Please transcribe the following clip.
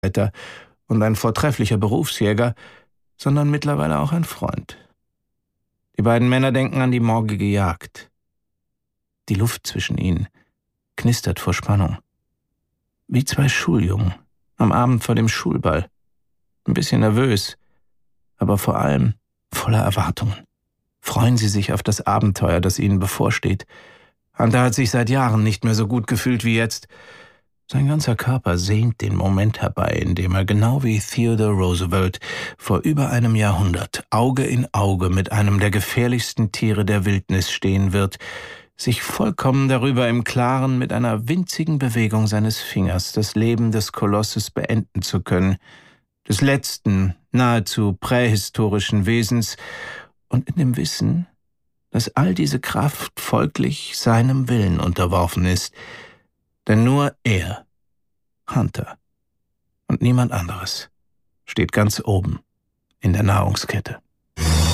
und ein vortrefflicher Berufsjäger, sondern mittlerweile auch ein Freund. Die beiden Männer denken an die morgige Jagd. Die Luft zwischen ihnen knistert vor Spannung. Wie zwei Schuljungen am Abend vor dem Schulball. Ein bisschen nervös, aber vor allem voller Erwartungen. Freuen sie sich auf das Abenteuer, das ihnen bevorsteht. Hunter hat sich seit Jahren nicht mehr so gut gefühlt wie jetzt. Sein ganzer Körper sehnt den Moment herbei, in dem er genau wie Theodore Roosevelt vor über einem Jahrhundert Auge in Auge mit einem der gefährlichsten Tiere der Wildnis stehen wird, sich vollkommen darüber im Klaren, mit einer winzigen Bewegung seines Fingers das Leben des Kolosses beenden zu können, des letzten, nahezu prähistorischen Wesens, und in dem Wissen, dass all diese Kraft folglich seinem Willen unterworfen ist, denn nur er, Hunter, und niemand anderes, steht ganz oben in der Nahrungskette.